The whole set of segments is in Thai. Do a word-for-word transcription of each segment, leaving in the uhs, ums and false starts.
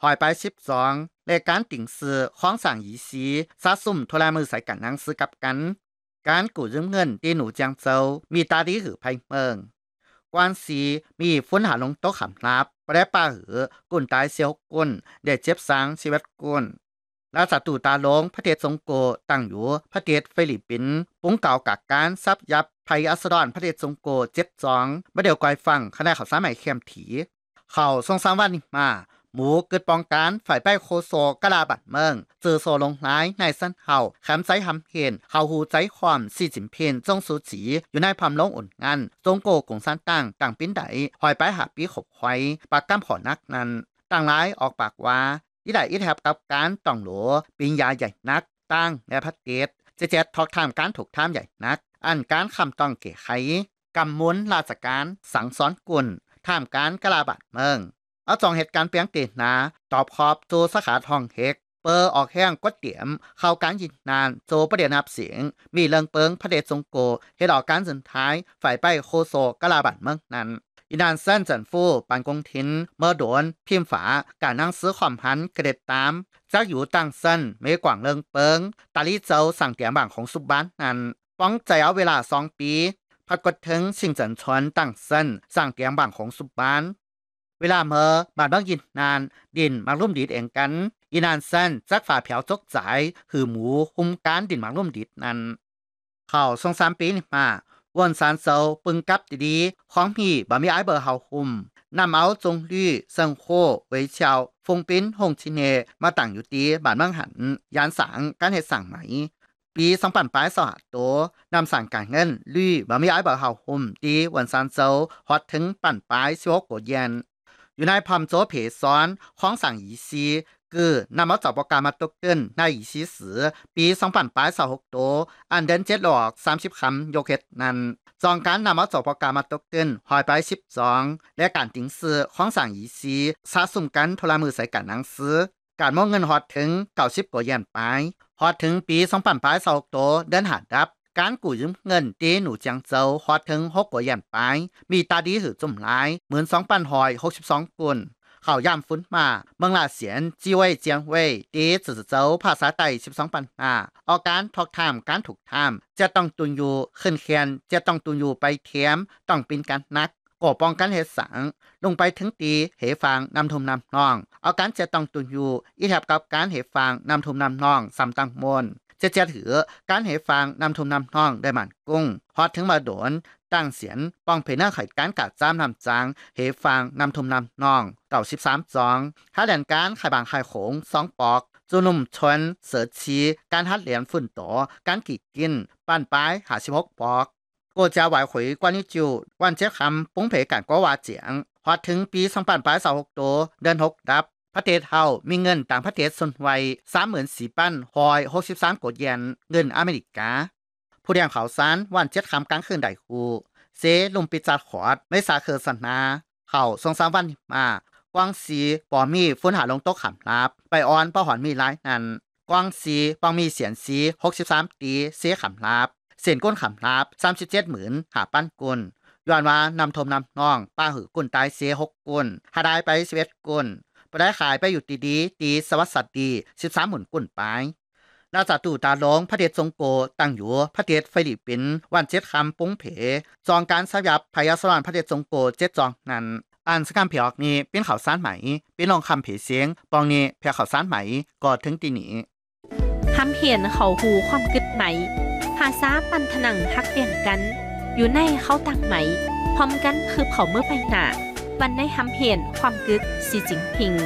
หอยไปสิบสองและการติ่งซื้อของสั่งยีสีสะสมโทรมือใส่กันนังซื้อกับกันการกู้ยืมเงินที่หนูเจียงเซามีตาดีหือไพเมืองกวานสีมีฟุ้นหาลงโต๊ะขำลับแปรป้าหือกุนตายเซียวกุนเด็ดเจ็บสังชีวิตกุนลาสตูตาลงประเทศสงโกตั้งอยู่ประเทศฟิลิปปินส์ปุ้งเก่ากักการซับยับภัยอัสดรประเทศสงโกเจ็ดสองมาเดียวกอยฟังคณะข่าวสารใหม่เข้มถีเขาทรงสามวันนี้มาหมูเกิดปองการฝ่ายใป้โคโซกะลาบัดเมืองเจอโซลงร้ายในสั้นเห่าแคมไซหำเห็นเฮาหูใจความสีจิมเพนจงสูจีอยู่ในพามลงอุ่นงานจงโกกงสั้นตั้งต่างปิ้นไดหอยไปหาปีขบไว้ปากก้ามขอนักนั้นต่างร้ายออกปากว่าอีได้อีแทบกับการต้องหลัวปิญญาใหญ่นักตั้งและพัดเกตเจ็ดเจ็ดทอกทามการถูกทามใหญ่นักอันการคำต้องเก๋ไขกำมุนราชการสังสอนกุลทามการกะลาบัดเมืองเอาจองเหตุการณ์เปียงตีนาตอบขอบโจสาขาทองเฮกเปอออกแห้งกดเตียมเข้าการยินนานโจประเดี๋ยวนับเสียงมีเรื่องเปิงพระเดชทรงโกเฮ็ดออกการสุดท้ายฝ่ายไปโคโซกะลาบัดเมืองนั้นอีนานเส้นจันฟูปันกงทินเมื่อโดนพิมพ์ฝาการนั่งซื้อความพันกระเด็ดตามจากอยู่ตั้งเส้นเมกว่างเรื่องเปิงตาลีเจ้าสั่งเตียงบางของสุบ้านนั้นป้องใจเอาเวลาสองปีพัดกดถึงชิงจันชวนตั้งเส้นสั่งเตียงบางของสุบ้านเวลาเมื่อบานบางยินนานดินมาร่วมดีดเองกันอีนานเส้นจักฝ่าแผวจกใจหือหมูคุมการดินมาร่วมดีดนั้นเขาสองสามปีนี่มาวนสารเซาปึงกับดีๆของพี่บ่มีไอเบอร์เฮาคุมนำเอาจงลี่เซิงโคเวยเชียวฟงปิ้นฮงชิเนมาตั้งอยู่ตีบ้านเมืองหันยานสังการเฮ็ดสั่งไหมปีสองพันปลายสหัสโตนำสั่งการเงินลี่บ่มีไอเบอร์เฮาคุมตีวันสารเซาฮอดถึงปั่นปลายสิบหกกว่าเยนอยู่ในพรมโจเพซ้อนของสั่งอีซีคือนำเอาจอบประกามาตกเต้นในอีซีสือปีสองพันปลายสหกโตอันเดินเจ็ดหลอกสามสิบคำยกเฮ็ดนั้นจองการนำเอาจอบประกามาตกเต้นหอยไปสิบสองและการติงซื้อของสั่งอีซีสะสมกันโทรมือใส่กันหนังซื้อการมองเงินฮอดถึงเก้าสิบกว่าเยนไปฮอดถึงปีสองพันปลายสหกโตเดินหาดับการกู้ยืมเงินตีหนูเจียงเจ้าฮอดถึงหกกว่าเยนไปมีตาดีหือจุ่มหลายเหมือนสองพันหอยหกสิบสองกุนเขาย่ำฟุ้นมาเมืองลาเสียนจีเว่ยเจียงเว่ยตีจื่อเจ้าภาษาไต้สิบสองปัญหาออกการทอกทามการถูกทามจะต้องตุนอยู่ขึ้นเคียนจะต้องตุนอยู่ไปเทียมต้องเป็นการนักก่อป้องกันเหตุสังลงไปถึงตีเหฟังนำทุมนำนองเอาการจะต้องตุนอยู่อีแทบกับการเหฟังนำทุมนำนองซ้ำตั้งมนจะจะถือการเหฟังนำทุมนำนองได้หมันกุ้งพอถึงมาโดนตั้งเสียนป้องเพน่าไข่การกัดจ้ามนำจางเหฟังนำทุมนำนองเก่าสิบสามจองถ้าแดนการไข่บางไข่โขงสองปอกจูนุ่มชนเสือชีการฮัดเหรียญฝุ่นโตการกีดกินปั้นปลายหาสิบหกปอกโกจาไหวหวยกว่านี้จิววันเจ้าคำปุ้งเพกันก็ว่าเจียงพอถึงปีสองพันปลายสองหกโตเดือนหกดับประเทศเฮามีเงินต่างประเทศส่วนไว้ สามหมื่นสี่พันหอยหกสิบสามกว่าเยนเงินอเมริกาผู้เรียงข่าวสารวันเจ็ดคำกลางคืนได้คูเซลุมปิจัดขอดไม่สาเคอสนาเขาสองสามวันมากวางสีปอมีฝนหาลงโต๊ะขำลาบไปออนป้าหอนมีร้ายนั้นกวางสีปองมีเสียนสีหกสิบสามตีเสียขำลาบเสียนก้นขำลาบสามสิบเจ็ดหมื่นหาปั้นกุลย้อนว่านำทมนำน้องป้าหือกุลตายเสียหกกุลหาได้ไปสิบเอ็ดกุลไปได้ขายไปอยู่ตีดีตีสวัสดิ์ดีสิบสามหมื่นกุลไปราชตู่ตาลงพระเดชทรงโกตั้งอยู่พระเดชฟิลิปปินส์วันเจ็ดคำปุ้งเพจองการสยับพยาสวรรค์พระเดชทรงโกเจ็ดจองนั้นอ่านสกามเพียกนี้เป็นข่าวสารใหม่เป็นลองคำเพเสียงปองนี้เพียข่าวสารใหม่ก่อถึงตีนี้ทำเหียนเขาหูความกึดไหมภาษาปันถนังฮักเปลี่ยนกันอยู่ในเขาตั้งไหมพร้อมกันคือเขาเมื่อไปหนาวันในทำเหียนความกึดสีจิงพิง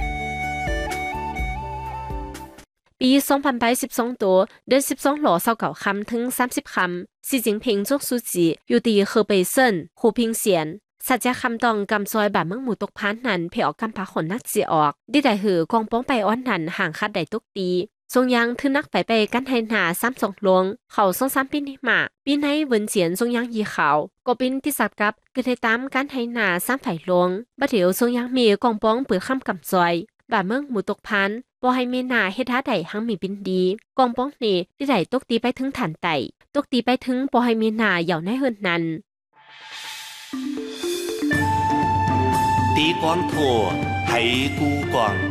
ปีสองพันสิบสองตัวเดือนสิบสองหล่อเศร้าเก่าคำถึงสามสิบคำสีจิงพิงจกสุจีอยู่ตีเคอเปเซินคูพิงเสียนสัจจะคำตองกำซอยแบบเมืองหมู่ตกพานนั้นเพียออกกำพาขนนักเสียออกได้แต่หือกองป้องไปอ้อนนันห่างคัดได้ตุกตีทรงยังทึนักไปไปกันให้หนาซ้ำสองลวงเขาทรงซ้ำปีนี้มาปีในเวินเจียนทรงยังยีเขาก็เป็นที่สับกับเกิดตามกันให้หนาซ้ำไผ่ลวงบัดเดี๋ยวทรงยังมีกองป้องเปิดข้ามกำซอยแบบเมืองหมู่ตกพันบ่ให้เมนาเฮ็ดหาได้หังมีบินดีกองป้องนี่ที่ได้ตกตีไปถึงฐานไต่ตกตีไปถึงบ่ให้เมนาเหย่าในเฮือนนั้นตีกวางทั่วให้กูกวาง